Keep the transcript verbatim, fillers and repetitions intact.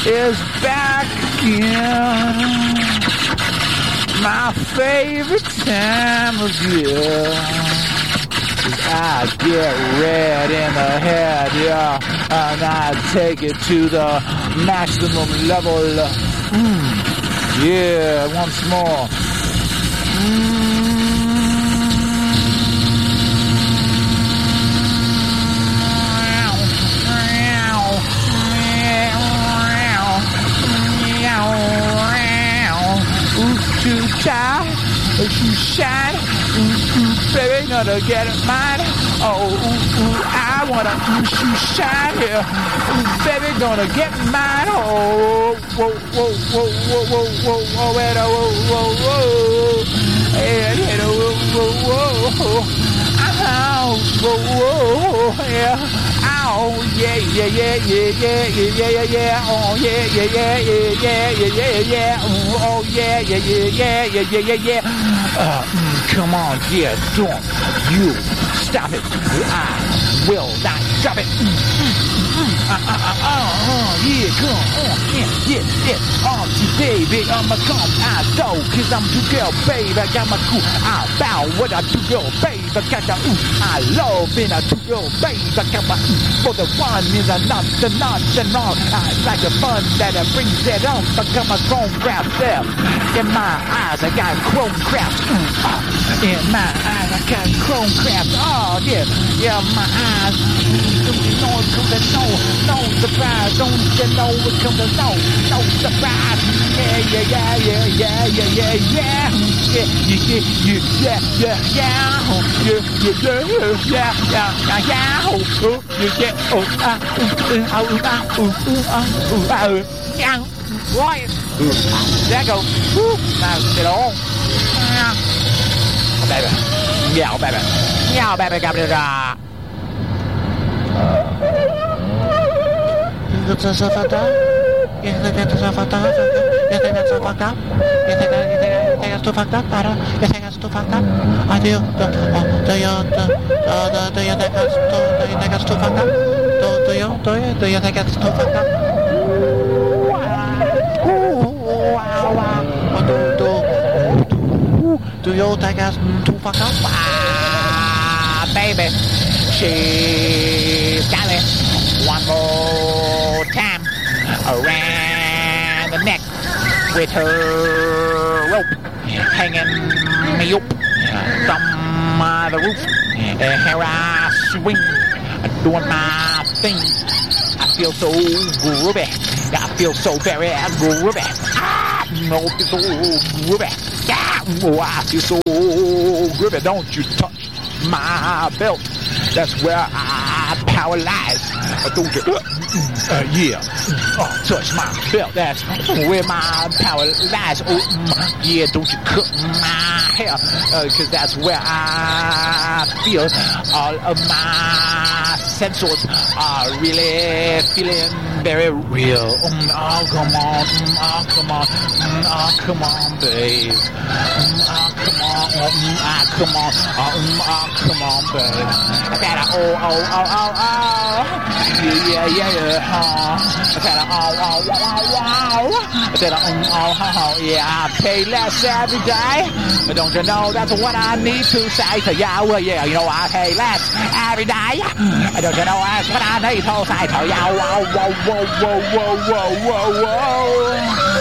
is back again. My favorite time of year. I get red in the head, yeah, and I take it to the maximum level. Mm. Yeah, once more. Mm. Too tired, too shine, ooh, ooh, baby, gonna get it mine. Oh, ooh, ooh, I wanna ooh, shoot shine here. Ooh, baby, gonna get mine. Oh, whoa, whoa, whoa, whoa, whoa, whoa, whoa, whoa, whoa, whoa, yeah, yeah, whoa, whoa, whoa, oh, whoa, whoa, yeah. Oh yeah, yeah, yeah, yeah, yeah, yeah, yeah, yeah, yeah. Oh yeah, yeah, yeah, yeah, yeah, yeah, yeah, yeah. Oh yeah, yeah, yeah, yeah, yeah, yeah, yeah, yeah. Uh, mm, come on, yeah, don't you stop it. I will not stop it. Mm, mm, mm, uh, uh, uh, uh, uh, yeah, come on, yeah, yeah, yeah. Oh, baby, I'ma come out though, cause I'm too girl, baby. I got my cool. I bow what I do, girl, baby. I got the ooh, I love being a two girl, baby. I got my ooh. For the fun is a not the not the not. I like the fun that it brings it on. Become a chrome craft there. In my eyes, I got chrome craft. Mm, uh, in my eyes, I got chrome craft. Oh, yeah. Yeah, my eyes. Don't you know it comes to no, no surprise. Don't you know it comes to no, no surprise. Yeah, yeah, yeah, yeah, yeah, yeah, yeah, yeah. Yeah, yeah, yeah, yeah, yeah, yeah. Yeah, yeah, yeah, yeah, yeah, yeah. Oh, yeah, yeah. Oh, ah, ooh, ah, ooh, ah, ooh, ooh, ah, ooh, ah, ooh, yeah, right. There you go. Woo, now get on. Yeah, baby. Yeah, baby. Yeah, baby, got it. It's so fucked up. You think that's so fucked up? You think that's so fucked up? You think that you think you think it's too fucked up? You think it's too fucked up? I do. Do you do do do you think it's too do you think it's too fucked up? Do do you do you do you think it's too fucked up? Do do do you think it's too fucked up? Ah, baby, she's got it. One more time around the neck with her rope hanging me up from uh, the roof. Uh, here I swing, doing my thing. I feel so groovy. I feel so very groovy. Ah, no, I feel so groovy. Yeah, oh, I feel so groovy. Don't you touch my belt. That's where I power lies. Don't you? Uh, yeah. Oh, touch my belt. That's where my power lies. Oh, mm, yeah. Don't you cut my hair? Uh, Cause that's where I feel all of my sensors are really feeling very real. Mm, oh, come on. Mm, oh, come on. Mm, oh, come on, babe. Mm, oh, come on. Mm, oh, come on. Oh, mm, oh, come on, babe. I got a oh, oh, oh, oh, oh. Yeah, yeah, yeah, yeah. Oh. I got a oh, oh, wow, wow, wow. I said, um, oh, oh, oh, yeah, I pay less every day. But don't you know that's what I need to say to you? Well, yeah, you know I pay less every day. Don't you know that's what I need to say to you? Whoa, whoa, whoa, whoa, whoa, whoa, whoa, whoa.